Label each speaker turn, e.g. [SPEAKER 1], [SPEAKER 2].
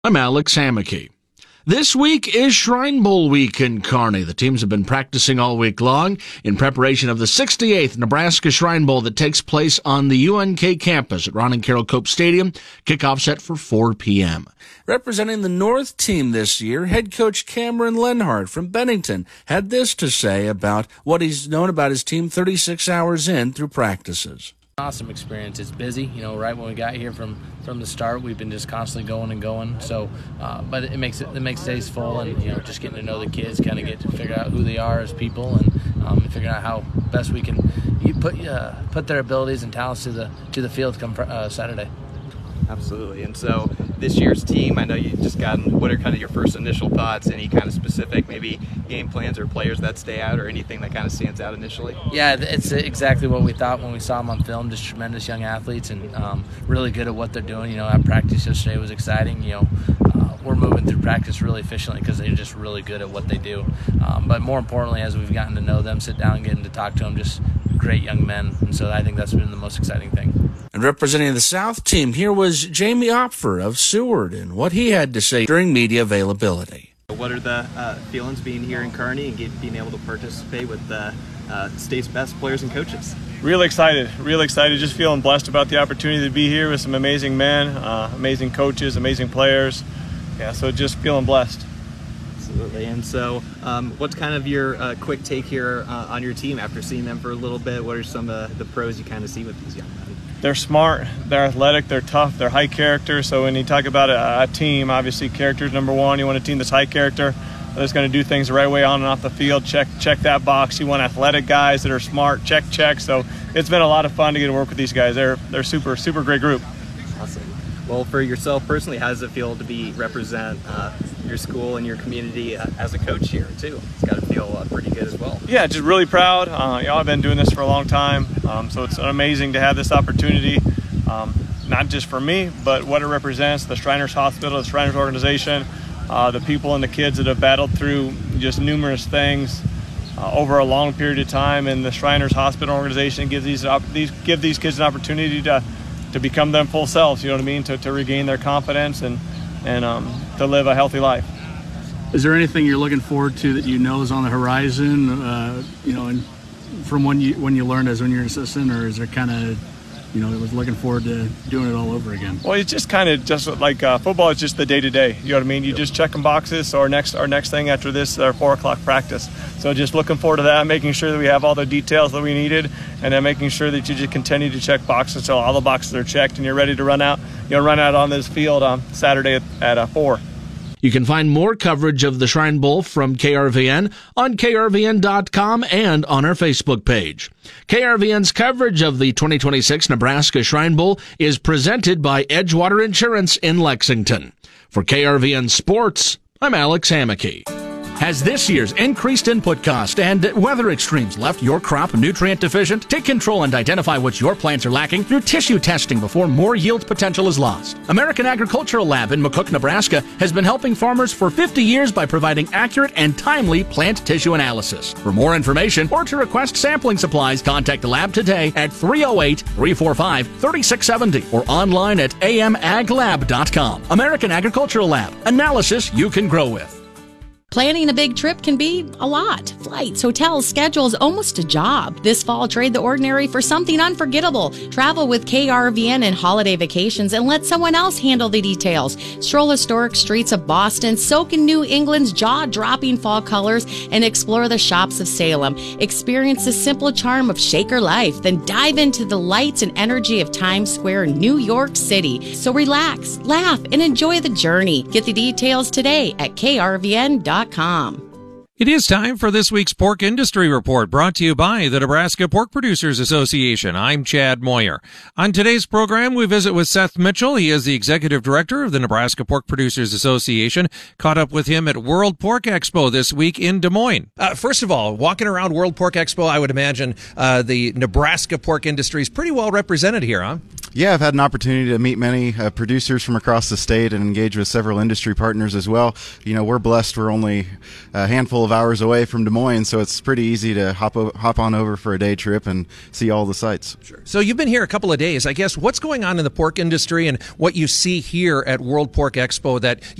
[SPEAKER 1] I'm Alex Hammocky. This week is Shrine Bowl week in Kearney. The teams have been practicing all week long in preparation of the 68th Nebraska Shrine Bowl that takes place on the UNK campus at Ron and Carol Cope Stadium. Kickoff set for 4 p.m. Representing the North team this year, head coach Cameron Lenhart from Bennington had this to say about what he's known about his team 36 hours in through practices.
[SPEAKER 2] Awesome experience. It's busy, right when we got here from the start, we've been just constantly going and going. So, but it makes days full, and just getting to know the kids, kind of get to figure out who they are as people, and figuring out how best we can put their abilities and talents to the field come Saturday.
[SPEAKER 3] Absolutely. And so this year's team, I know you just gotten, what are kind of your first initial thoughts? Any kind of specific maybe game plans or players that stay out or anything that kind of stands out initially?
[SPEAKER 2] Yeah, it's exactly what we thought when we saw them on film. Just tremendous young athletes and really good at what they're doing. Our practice yesterday was exciting. We're moving through practice really efficiently because they're just really good at what they do. But more importantly, as we've gotten to know them, sit down and getting to talk to them, just great young men. And so I think that's been the most exciting thing.
[SPEAKER 1] And representing the South team, here was Jamie Opfer of Seward and what he had to say during media availability.
[SPEAKER 3] What are the feelings being here in Kearney and being able to participate with the state's best players and coaches?
[SPEAKER 4] Real excited, just feeling blessed about the opportunity to be here with some amazing men, amazing coaches, amazing players. Yeah, so just feeling blessed.
[SPEAKER 3] Absolutely. And so what's kind of your quick take here on your team after seeing them for a little bit? What are some of the pros you kind of see with these young men?
[SPEAKER 4] They're smart, they're athletic, they're tough, they're high character. So when you talk about a team, obviously character is number one. You want a team that's high character, that's going to do things the right way on and off the field. Check that box. You want athletic guys that are smart. Check. So it's been a lot of fun to get to work with these guys. They're super great group.
[SPEAKER 3] Awesome. Well, for yourself personally, how does it feel to represent your school and your community as a coach here too? It's got to feel pretty good as well.
[SPEAKER 4] Yeah, just really proud. I've been doing this for a long time, so it's amazing to have this opportunity, not just for me, but what it represents, the Shriners Hospital, the Shriners organization, the people and the kids that have battled through just numerous things over a long period of time, and the Shriners Hospital organization give these kids an opportunity to become them full selves, to regain their confidence and to live a healthy life.
[SPEAKER 5] Is there anything you're looking forward to that is on the horizon, and from when you learned as when you're an assistant, or is there kind of, was looking forward to doing it all over again?
[SPEAKER 4] Well, it's just kind of just like football is just the day-to-day, you know what I mean? You just checking boxes. So our next thing after this, our 4 o'clock practice. So just looking forward to that, making sure that we have all the details that we needed, and then making sure that you just continue to check boxes until all the boxes are checked and you're ready to run out on this field on Saturday at 4.
[SPEAKER 1] You can find more coverage of the Shrine Bowl from KRVN on krvn.com and on our Facebook page. KRVN's coverage of the 2026 Nebraska Shrine Bowl is presented by Edgewater Insurance in Lexington. For KRVN Sports, I'm Alex Hammocky. Has this year's increased input cost and weather extremes left your crop nutrient deficient? Take control and identify what your plants are lacking through tissue testing before more yield potential is lost. American Agricultural Lab in McCook, Nebraska has been helping farmers for 50 years by providing accurate and timely plant tissue analysis. For more information or to request sampling supplies, contact the lab today at 308-345-3670 or online at amaglab.com. American Agricultural Lab. Analysis you can grow with.
[SPEAKER 6] Planning a big trip can be a lot. Flights, hotels, schedules, almost a job. This fall, trade the ordinary for something unforgettable. Travel with KRVN and holiday vacations and let someone else handle the details. Stroll historic streets of Boston, soak in New England's jaw-dropping fall colors, and explore the shops of Salem. Experience the simple charm of Shaker life, then dive into the lights and energy of Times Square, New York City. So relax, laugh, and enjoy the journey. Get the details today at krvn.com.
[SPEAKER 7] It is time for this week's Pork Industry Report, brought to you by the Nebraska Pork Producers Association. I'm Chad Moyer. On today's program, we visit with Seth Mitchell. He is the Executive Director of the Nebraska Pork Producers Association. Caught up with him at World Pork Expo this week in Des Moines.
[SPEAKER 8] First of all, walking around World Pork Expo, I would imagine the Nebraska pork industry is pretty well represented here, huh?
[SPEAKER 9] Yeah, I've had an opportunity to meet many producers from across the state and engage with several industry partners as well. We're blessed. We're only a handful of of hours away from Des Moines, so it's pretty easy to hop on over for a day trip and see all the sites.
[SPEAKER 8] Sure. So you've been here a couple of days. I guess what's going on in the pork industry and what you see here at World Pork Expo that